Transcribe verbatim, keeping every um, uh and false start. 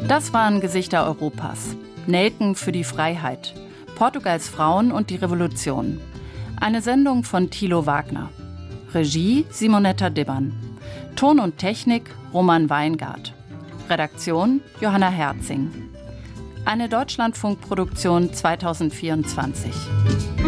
Das waren Gesichter Europas. Nelken für die Freiheit. Portugals Frauen und die Revolution. Eine Sendung von Thilo Wagner. Regie Simonetta Dibbern. Ton und Technik Roman Weingart. Redaktion Johanna Herzing. Eine Deutschlandfunk-Produktion zweitausendvierundzwanzig.